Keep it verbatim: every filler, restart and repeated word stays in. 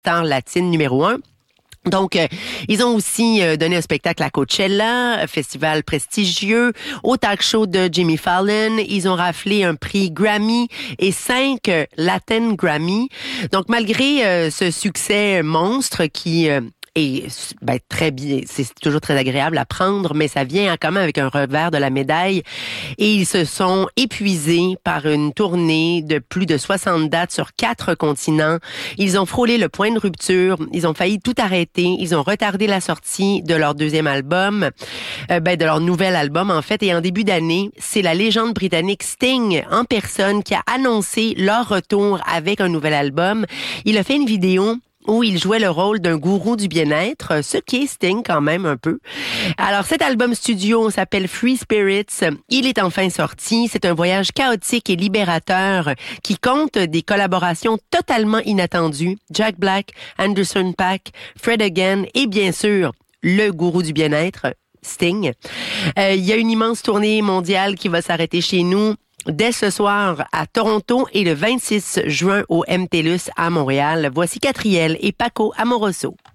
star latine numéro un. Donc, euh, ils ont aussi euh, donné un spectacle à Coachella, un festival prestigieux, au talk show de Jimmy Fallon. Ils ont raflé un prix Grammy et cinq euh, Latin Grammy. Donc, malgré euh, ce succès monstre qui... Euh, Et ben, très bien, c'est toujours très agréable à prendre, mais ça vient quand même avec un revers de la médaille. Et ils se sont épuisés par une tournée de plus de soixante dates sur quatre continents. Ils ont frôlé le point de rupture. Ils ont failli tout arrêter. Ils ont retardé la sortie de leur deuxième album, euh, ben de leur nouvel album en fait. Et en début d'année, c'est la légende britannique Sting en personne qui a annoncé leur retour avec un nouvel album. Il a fait une vidéo où il jouait le rôle d'un gourou du bien-être, ce qui est Sting quand même un peu. Alors cet album studio s'appelle Free Spirits. Il est enfin sorti. C'est un voyage chaotique et libérateur qui compte des collaborations totalement inattendues. Jack Black, Anderson .Paak, Fred Again et bien sûr le gourou du bien-être, Sting. Euh, il y a une immense tournée mondiale qui va s'arrêter chez nous dès ce soir à Toronto et le vingt-six juin au M T L U S à Montréal. Voici Catriel et Paco Amoroso.